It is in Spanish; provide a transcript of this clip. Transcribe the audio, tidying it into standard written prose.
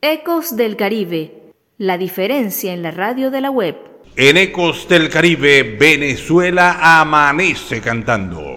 Ecos del Caribe, la diferencia en la radio de la web. En Ecos del Caribe, Venezuela amanece cantando.